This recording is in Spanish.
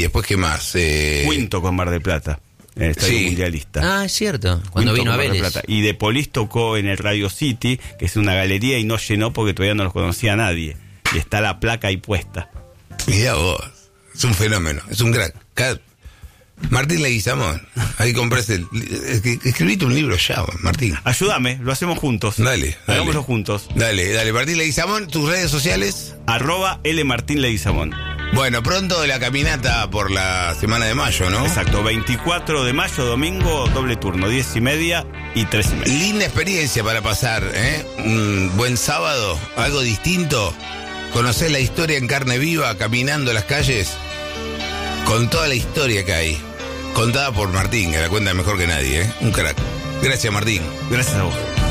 después, ¿qué más? Quinto con Mar del Plata, en el Estadio Mundialista. Ah, es cierto, cuando Quinto vino a con Mar del Vélez. Plata. Y De Polis tocó en el Radio City, que es una galería, y no llenó porque todavía no los conocía nadie. Y está la placa ahí puesta. Mirá vos, es un fenómeno, es un crack. Martín Leguizamón, ahí compraste escribiste un libro ya, Martín. Ayúdame, lo hacemos juntos. Dale. Hagámoslo juntos. Dale, Martín Leguizamón, tus redes sociales. @LMartinLeguizamón. Bueno, pronto la caminata por la semana de mayo, ¿no? Exacto, 24 de mayo, domingo, doble turno, 10:30 y 3:30. Linda experiencia para pasar, un buen sábado, algo distinto. Conocer la historia en carne viva, caminando las calles, con toda la historia que hay, contada por Martín, que la cuenta mejor que nadie, Un crack. Gracias, Martín. Gracias a vos.